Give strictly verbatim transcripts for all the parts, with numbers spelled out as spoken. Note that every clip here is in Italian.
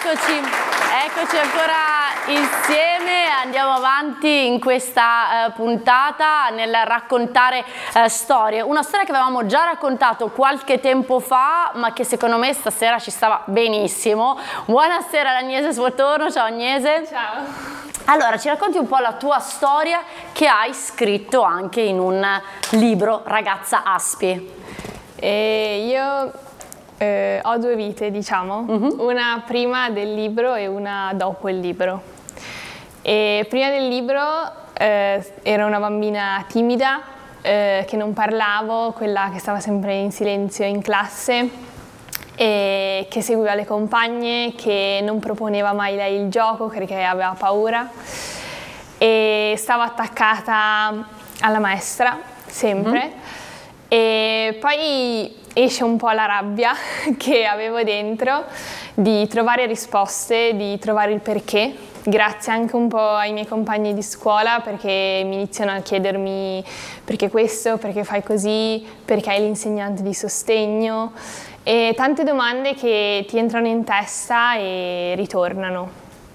Eccoci, eccoci ancora insieme, andiamo avanti in questa eh, puntata nel raccontare eh, storie, una storia che avevamo già raccontato qualche tempo fa ma che secondo me stasera ci stava benissimo. Buonasera ad Agnese Svuotorno, ciao Agnese. Ciao. Allora, ci racconti un po' la tua storia che hai scritto anche in un libro, Ragazza Aspi. E io eh, ho due vite, diciamo, uh-huh. Una prima del libro e una dopo il libro. E prima del libro eh, ero una bambina timida, eh, che non parlavo, quella che stava sempre in silenzio in classe, e che seguiva le compagne, che non proponeva mai lei il gioco perché aveva paura e stava attaccata alla maestra, sempre. Mm-hmm. E poi esce un po' la rabbia che avevo dentro di trovare risposte, di trovare il perché, grazie anche un po' ai miei compagni di scuola, perché mi iniziano a chiedermi perché questo, perché fai così, perché hai l'insegnante di sostegno, e tante domande che ti entrano in testa e ritornano.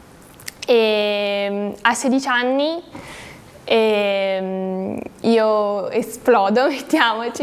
E a sedici anni e io esplodo, mettiamoci,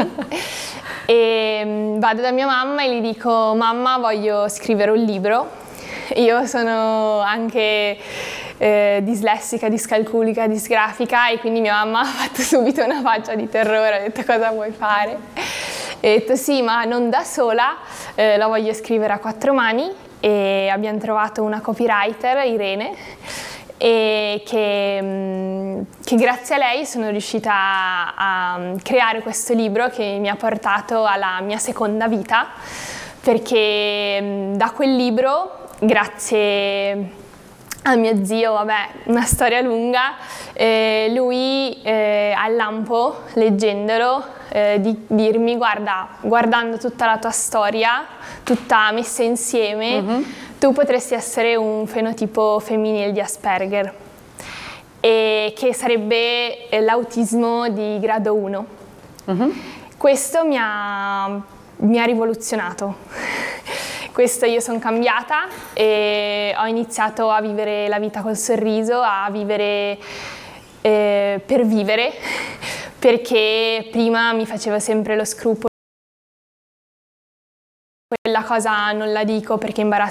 e vado da mia mamma e gli dico: mamma, voglio scrivere un libro. Io sono anche eh, dislessica, discalculica, disgrafica, e quindi mia mamma ha fatto subito una faccia di terrore, ha detto: cosa vuoi fare? E ho detto: sì, ma non da sola, eh, la voglio scrivere a quattro mani, e abbiamo trovato una copywriter, Irene, e che, che grazie a lei sono riuscita a creare questo libro che mi ha portato alla mia seconda vita, perché da quel libro, grazie a mio zio, vabbè, una storia lunga, eh, lui eh, al lampo, leggendolo, eh, di dirmi: guarda, guardando tutta la tua storia, tutta messa insieme, mm-hmm. tu potresti essere un fenotipo femminile di Asperger, e che sarebbe l'autismo di grado uno. Mm-hmm. Questo mi ha, mi ha rivoluzionato. Questo, io sono cambiata e ho iniziato a vivere la vita col sorriso, a vivere eh, per vivere, perché prima mi facevo sempre lo scrupolo. Quella cosa non la dico perché imbarazzo